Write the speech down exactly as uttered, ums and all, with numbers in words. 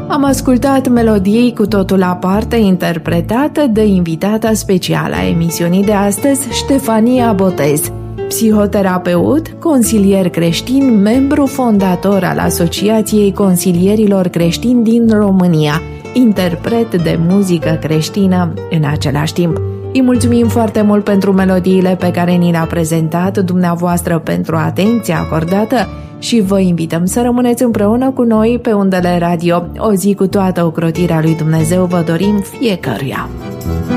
Am ascultat melodii cu totul aparte, interpretată de invitata specială a emisiunii de astăzi, Ștefania Botez, psihoterapeut, consilier creștin, membru fondator al Asociației Consilierilor Creștini din România, interpret de muzică creștină în același timp. Îi mulțumim foarte mult pentru melodiile pe care ni le-a prezentat, dumneavoastră pentru atenția acordată și vă invităm să rămâneți împreună cu noi pe undele radio. O zi cu toată ocrotirea lui Dumnezeu vă dorim fiecăruia.